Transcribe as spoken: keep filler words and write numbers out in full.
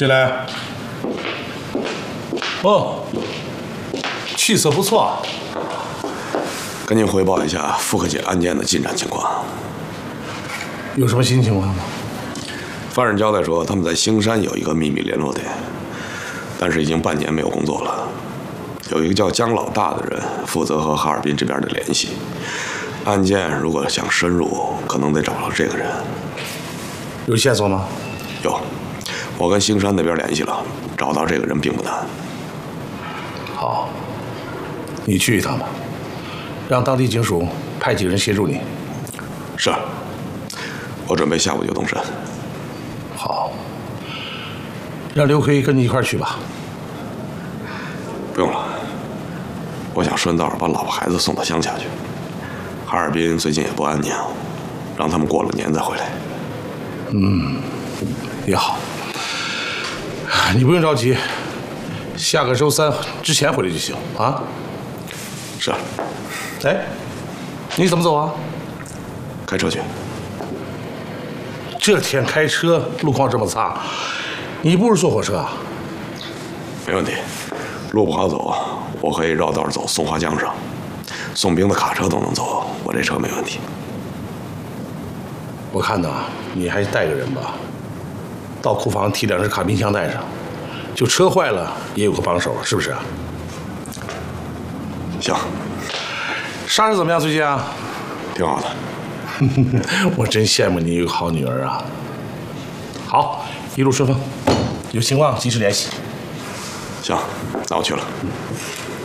进来。哦，气色不错。 跟您汇报一下傅克姐案件的进展情况。 有什么新情况吗？ 犯人交代说，他们在兴山有一个秘密联络点，但是已经半年没有工作了。有一个叫姜老大的人负责和哈尔滨这边的联系。案件如果想深入，可能得找到这个人。 有线索吗？ 有，我跟兴山那边联系了，找到这个人并不难。 好，你去一趟吧，让当地警署派几个人协助你。 是，我准备下午就动身。 好，让刘奎跟你一块儿去吧。 不用了，我想顺道把老婆孩子送到乡下去。哈尔滨最近也不安宁，让他们过了年再回来。 嗯，也好。你不用着急，下个周三之前回来就行啊。 是。 哎，你怎么走啊？ 开车去。 这天开车，路况这么差，你不是坐火车啊？ 没问题，路不好走，我可以绕道走松花江上，送兵的卡车都能走，我这车没问题。 我看呐，你还是带个人吧，到库房提两只卡宾枪带上，就车坏了也有个帮手，是不是？ 行。 莎莎怎么样？最近啊？ 挺好的。 我真羡慕你有个好女儿啊！好，一路顺风，有情况及时联系。 行，那我去了。 嗯